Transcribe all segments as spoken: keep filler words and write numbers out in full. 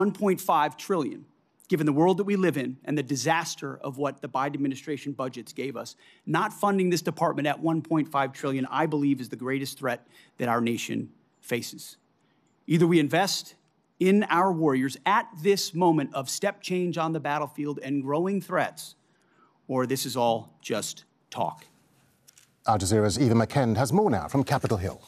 one point five trillion dollars. Given the world that we live in and the disaster of what the Biden administration budgets gave us, not funding this department at one point five trillion dollars, I believe, is the greatest threat that our nation faces. Either we invest in our warriors at this moment of step change on the battlefield and growing threats, or this is all just talk. Al Jazeera's Eva McKend has more now from Capitol Hill.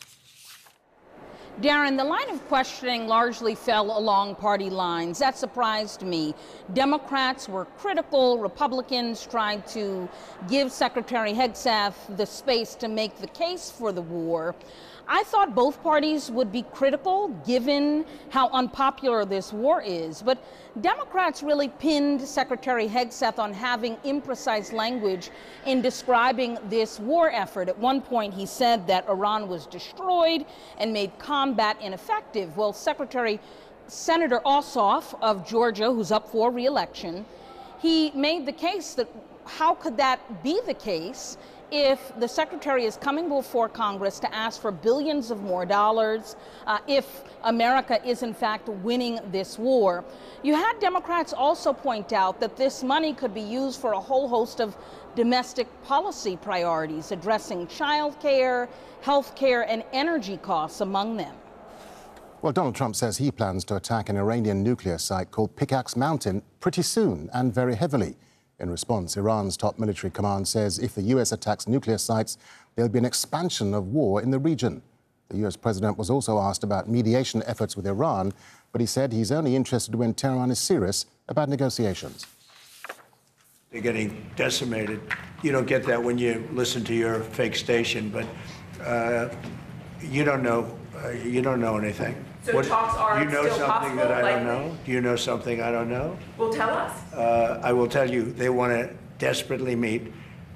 Darren, the line of questioning largely fell along party lines. That surprised me. Democrats were critical. Republicans tried to give Secretary Hegseth the space to make the case for the war. I thought both parties would be critical, given how unpopular this war is. But Democrats really pinned Secretary Hegseth on having imprecise language in describing this war effort. At one point, he said that Iran was destroyed and made combat ineffective. Well, Secretary Senator Ossoff of Georgia, who's up for re-election, he made the case that how could that be the case if the secretary is coming before Congress to ask for billions of more dollars, uh, if America is in fact winning this war. You had Democrats also point out that this money could be used for a whole host of domestic policy priorities, addressing child care, health care, and energy costs among them. Well, Donald Trump says he plans to attack an Iranian nuclear site called Pickaxe Mountain pretty soon and very heavily. In response, Iran's top military command says if the U S attacks nuclear sites, there'll be an expansion of war in the region. The U S president was also asked about mediation efforts with Iran, but he said he's only interested when Tehran is serious about negotiations. They're getting decimated. You don't get that when you listen to your fake station, but uh, you don't know. Uh, you don't know anything. So what, talks are you know still something possible, that I likely? don't know? Do you know something I don't know? Well, tell us. Uh, I will tell you, they want to desperately meet,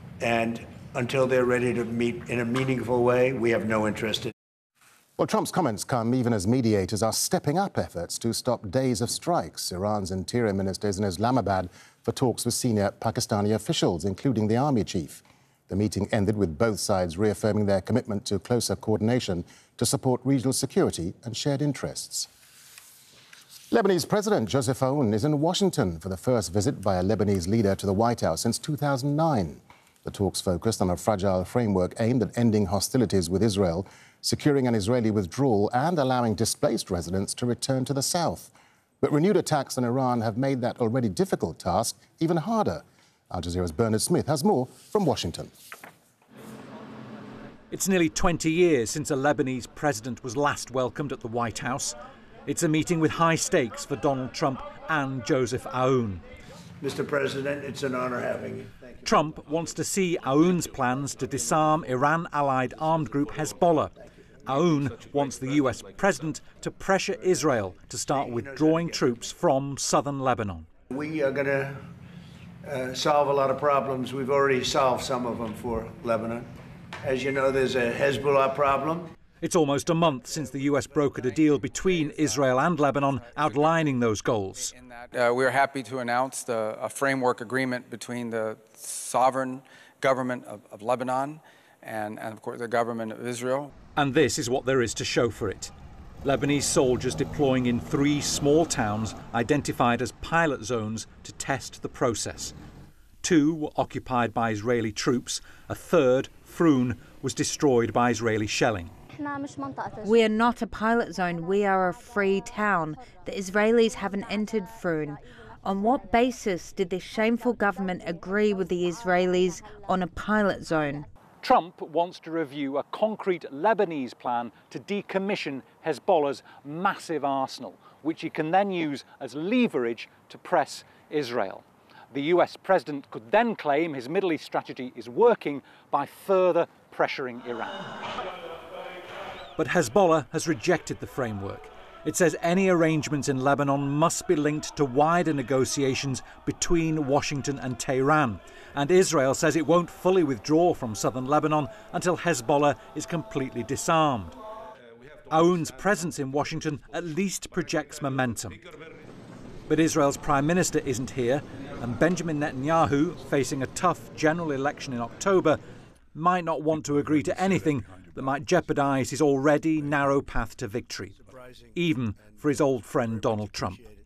and until they're ready to meet in a meaningful way, we have no interest in. Well, Trump's comments come even as mediators are stepping up efforts to stop days of strikes. Iran's interior minister is in Islamabad for talks with senior Pakistani officials, including the army chief. The meeting ended with both sides reaffirming their commitment to closer coordination to support regional security and shared interests. Lebanese President Joseph Aoun is in Washington for the first visit by a Lebanese leader to the White House since two thousand nine. The talks focused on a fragile framework aimed at ending hostilities with Israel, securing an Israeli withdrawal and allowing displaced residents to return to the south. But renewed attacks on Iran have made that already difficult task even harder. Al Jazeera's Bernard Smith has more from Washington. It's nearly twenty years since a Lebanese president was last welcomed at the White House. It's a meeting with high stakes for Donald Trump and Joseph Aoun. Mister President, it's an honor having you. Thank you. Trump wants to see Aoun's plans to disarm Iran-allied armed group Hezbollah. Aoun wants the U S president to pressure Israel to start withdrawing troops from southern Lebanon. We are going to uh, solve a lot of problems. We've already solved some of them for Lebanon. As you know, there's a Hezbollah problem. It's almost a month since the U S brokered a deal between Israel and Lebanon outlining those goals. Uh, we're happy to announce the, a framework agreement between the sovereign government of, of Lebanon and, and, of course, the government of Israel. And this is what there is to show for it. Lebanese soldiers deploying in three small towns identified as pilot zones to test the process. Two were occupied by Israeli troops. A third, Froun, was destroyed by Israeli shelling. We are not a pilot zone, we are a free town. The Israelis haven't entered Froun. On what basis did this shameful government agree with the Israelis on a pilot zone? Trump wants to review a concrete Lebanese plan to decommission Hezbollah's massive arsenal, which he can then use as leverage to press Israel. The U S president could then claim his Middle East strategy is working by further pressuring Iran. But Hezbollah has rejected the framework. It says any arrangements in Lebanon must be linked to wider negotiations between Washington and Tehran. And Israel says it won't fully withdraw from southern Lebanon until Hezbollah is completely disarmed. Aoun's presence in Washington at least projects momentum. But Israel's prime minister isn't here, and Benjamin Netanyahu, facing a tough general election in October, might not want to agree to anything that might jeopardize his already narrow path to victory, even for his old friend Donald Trump.